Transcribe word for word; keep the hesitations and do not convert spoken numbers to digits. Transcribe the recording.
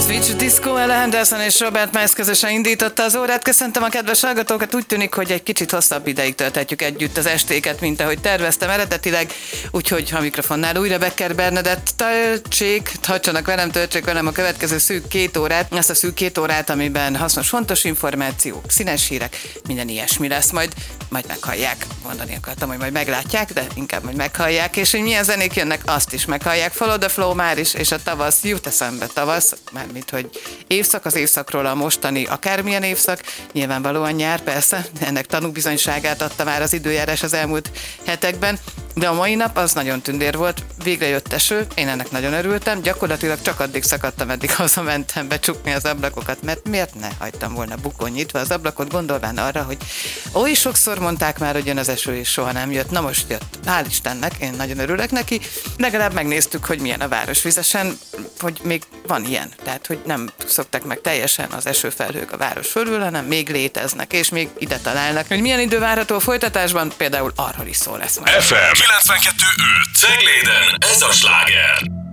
Switch Disco, Ella Henderson és Robert Miles közösen indította az órát. Köszöntöm a kedves hallgatókat, úgy tűnik, hogy egy kicsit hosszabb ideig tölthetjük együtt az estéket, mint ahogy terveztem eredetileg, úgyhogy a mikrofonnál újra Becker Bernadett töltsék, tartsanak velem, töltsék velem a következő szűk két órát, azt a szűk két órát, amiben hasznos, fontos információk, színes hírek, minden ilyesmi lesz, majd, majd meghallják. Mondani akartam, hogy majd meglátják, de inkább majd meghallják, és hogy milyen zenék jönnek, azt is meghallják. Follow the Flow már is, és a tavasz, jut eszembe tavasz, mármint, hogy évszak az évszakról a mostani akármilyen évszak, nyilvánvalóan nyár, persze, ennek tanúbizonyságát adta már az időjárás az elmúlt hetekben, de a mai nap az nagyon tündér volt, végre jött eső, én ennek nagyon örültem, gyakorlatilag csak addig szakadtam, eddig hazamentem becsukni az ablakokat, mert miért ne hagytam volna bukón nyitva az ablakot, gondolván arra, hogy oly sokszor mondták már, hogy jön az eső, és soha nem jött, na most jött, hál' Istennek, én nagyon örülök neki, legalább megnéztük, hogy milyen a városvizesen, hogy még van ilyen, tehát hogy nem szoktak meg teljesen az esőfelhők a város fölül, hanem még léteznek, és még ide találnak. Hogy milyen idő várható a folytatásban, például arról is szó lesz majd. ef em kilencvenkettő öt Cegléden, ez a sláger.